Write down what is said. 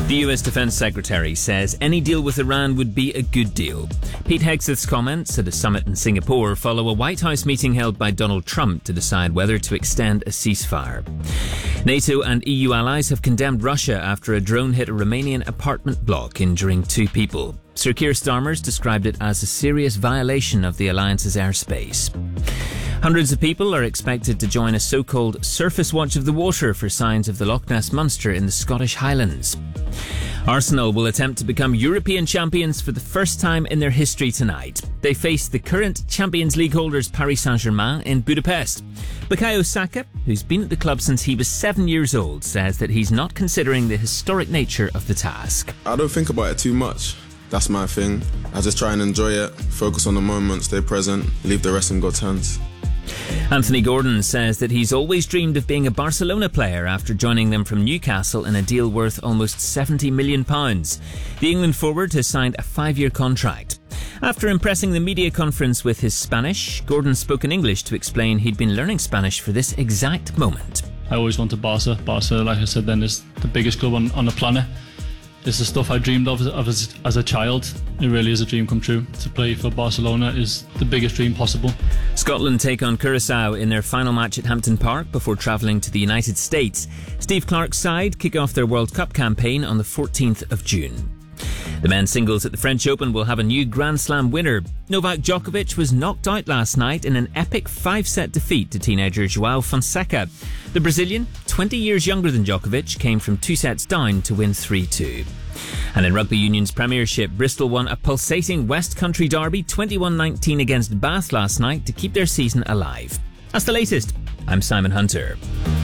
The US Defense Secretary says any deal with Iran would be a good deal. Pete Hegseth's comments at a summit in Singapore follow a White House meeting held by Donald Trump to decide whether to extend a ceasefire. NATO and EU allies have condemned Russia after a drone hit a Romanian apartment block, injuring 2 people. Sir Keir Starmer's described it as a serious violation of the alliance's airspace. Hundreds of people are expected to join a so-called Surface Watch of the Water for signs of the Loch Ness Monster in the Scottish Highlands. Arsenal will attempt to become European champions for the first time in their history tonight. They face the current Champions League holders Paris Saint-Germain in Budapest. Bukayo Saka, who's been at the club since he was 7 years old, says that he's not considering the historic nature of the task. I don't think about it too much. That's my thing. I just try and enjoy it, focus on the moment, stay present, leave the rest in God's hands. Anthony Gordon says that he's always dreamed of being a Barcelona player after joining them from Newcastle in a deal worth almost £70 million. The England forward has signed a 5-year contract. After impressing the media conference with his Spanish, Gordon spoke in English to explain he'd been learning Spanish for this exact moment. I always wanted Barca. Barca, like I said then, is the biggest club on the planet. It's the stuff I dreamed of as a child. It really is a dream come true. To play for Barcelona is the biggest dream possible. Scotland take on Curaçao in their final match at Hampton Park before travelling to the United States. Steve Clarke's side kick off their World Cup campaign on the 14th of June. The men's singles at the French Open will have a new Grand Slam winner. Novak Djokovic was knocked out last night in an epic 5-set defeat to teenager João Fonseca. The Brazilian, 20 years younger than Djokovic, came from 2 sets down to win 3-2. And in Rugby Union's Premiership, Bristol won a pulsating West Country derby 21-19 against Bath last night to keep their season alive. That's the latest. I'm Simon Hunter.